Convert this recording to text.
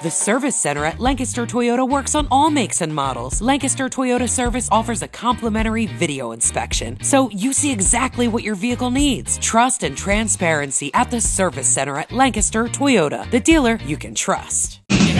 The Service Center at Lancaster Toyota works on all makes and models. Lancaster Toyota Service offers a complimentary video inspection, so you see exactly what your vehicle needs. Trust and transparency at the Service Center at Lancaster Toyota, the dealer you can trust.